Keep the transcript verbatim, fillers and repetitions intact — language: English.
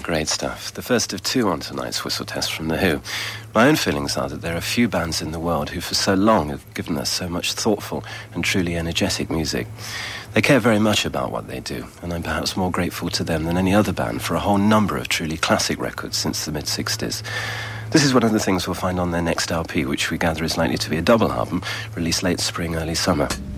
Great stuff. The first of two on tonight's Whistle Test from The Who. My own feelings are that there are few bands in the world who for so long have given us so much thoughtful and truly energetic music. They care very much about what they do, and I'm perhaps more grateful to them than any other band for a whole number of truly classic records since the mid-sixties. This is one of the things we'll find on their next L P, which we gather is likely to be a double album, released late spring, early summer.